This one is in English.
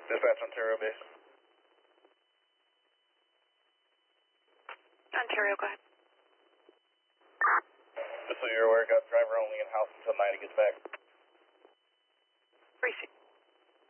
Dispatch Ontario base. Ontario, go ahead. Just so you're aware, got driver only in house until 9 he gets back. Precinct.